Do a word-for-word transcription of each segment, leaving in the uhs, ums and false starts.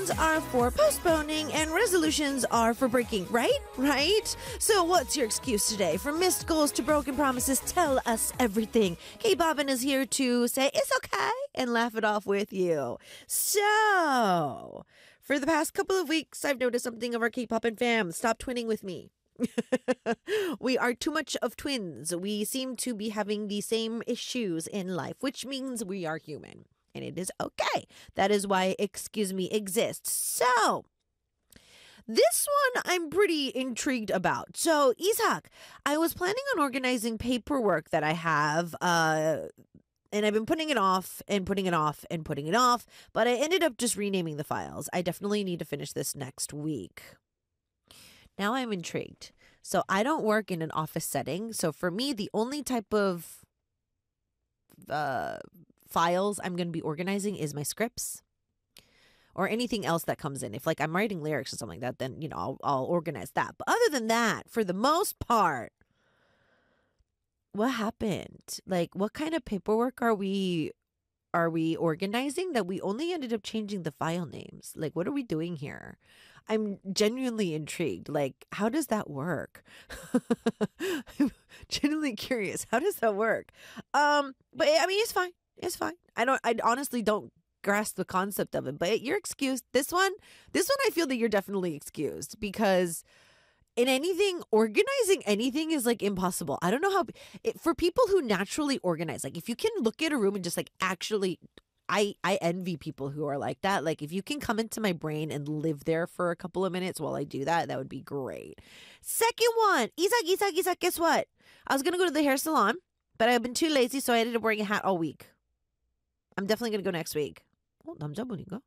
Plans are for postponing and resolutions are for breaking, right? Right? So what's your excuse today? From missed goals to broken promises, tell us everything. K-Bobbin is here to say it's okay and laugh it off with you. So, for the past couple of weeks, I've noticed something of our K-Poppin fam. Stop twinning with me. We are too much of twins. We seem to be having the same issues in life, which means we are human. And it is okay. That is why Excuse Me exists. So, this one I'm pretty intrigued about. So, Isak, I was planning on organizing paperwork that I have, uh, and I've been putting it off and putting it off and putting it off, but I ended up just renaming the files. I definitely need to finish this next week. Now I'm intrigued. So I don't work in an office setting. So for me, the only type of uh, files I'm going to be organizing is my scripts or anything else that comes in. If like I'm writing lyrics or something like that, then, you know, I'll, I'll organize that. But other than that, for the most part, what happened? Like, what kind of paperwork are we are we organizing that we only ended up changing the file names? Like, what are we doing here? I'm genuinely intrigued. Like, how does that work? I'm genuinely curious. How does that work? Um, but I mean, it's fine. It's fine. I don't. I honestly don't grasp the concept of it. But you're excused. This one, this one, I feel that you're definitely excused because in anything, organizing anything is like impossible. I don't know how it, for people who naturally organize. Like, if you can look at a room and just like actually. I, I envy people who are like that. Like, if you can come into my brain and live there for a couple of minutes while I do that, that would be great. Second one, Isak, Isak, Isak, guess what? I was going to go to the hair salon, but I've been too lazy, so I ended up wearing a hat all week. I'm definitely going to go next week. Oh, 남자 분인가?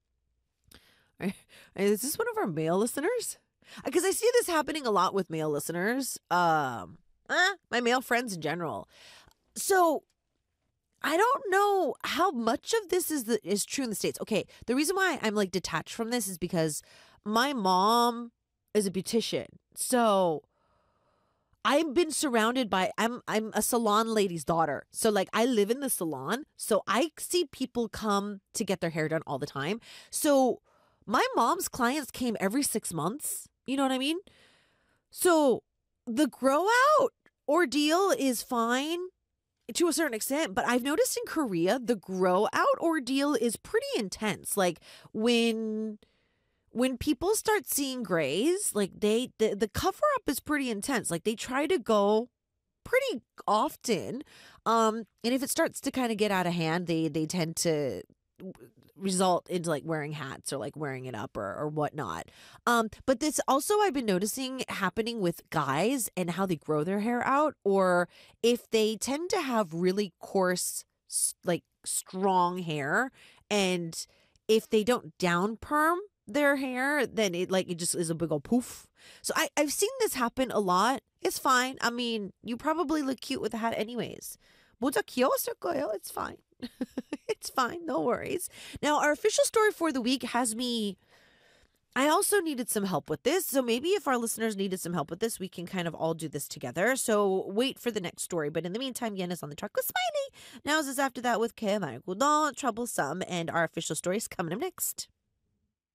Is this one of our male listeners? Because I see this happening a lot with male listeners. Um, eh, my male friends in general. So I don't know how much of this is the, is true in the States. Okay, the reason why I'm like detached from this is because my mom is a beautician. So I've been surrounded by I'm I'm a salon lady's daughter. So like I live in the salon, so I see people come to get their hair done all the time. So my mom's clients came every six months. You know what I mean? So the grow out ordeal is fine to a certain extent, but I've noticed in Korea, the grow out ordeal is pretty intense. Like when when people start seeing grays, like they the, the cover up is pretty intense. Like they try to go pretty often. Um, and if it starts to kind of get out of hand, they they tend to result into like wearing hats or like wearing it up or, or whatnot. Um, but this also I've been noticing happening with guys and how they grow their hair out, or if they tend to have really coarse, like strong hair, and if they don't down perm their hair, then it like it just is a big old poof. So I, I've seen this happen a lot. It's fine. I mean, you probably look cute with a hat anyways. 모자 귀여웠을 거예요. It's fine. It's fine. No worries. Now, our official story for the week has me. I also needed some help with this. So maybe if our listeners needed some help with this, we can kind of all do this together. So wait for the next story. But in the meantime, Yen is on the track with Smiley. Now is after that with K M I. Troublesome. And our official story is coming up next.